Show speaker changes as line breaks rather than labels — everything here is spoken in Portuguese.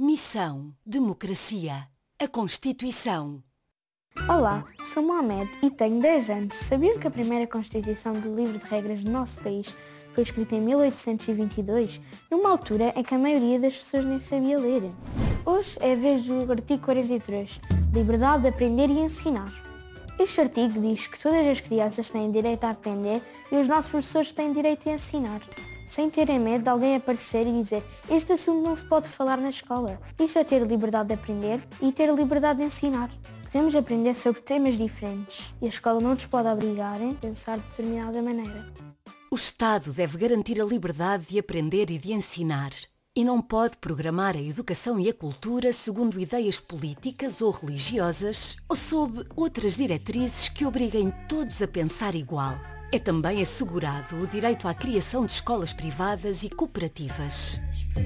Missão Democracia. A Constituição.
Olá, sou Mohamed e tenho 10 anos. Sabiam que a primeira Constituição do livro de regras do nosso país foi escrita em 1822, numa altura em que a maioria das pessoas nem sabia ler? Hoje é a vez do artigo 43, liberdade de aprender e ensinar. Este artigo diz que todas as crianças têm direito a aprender e os nossos professores têm direito a ensinar, sem terem medo de alguém aparecer e dizer este assunto não se pode falar na escola. Isto é ter liberdade de aprender e ter liberdade de ensinar. Podemos aprender sobre temas diferentes e a escola não nos pode obrigar a pensar de determinada maneira.
O Estado deve garantir a liberdade de aprender e de ensinar e não pode programar a educação e a cultura segundo ideias políticas ou religiosas ou sob outras diretrizes que obriguem todos a pensar igual. É também assegurado o direito à criação de escolas privadas e cooperativas.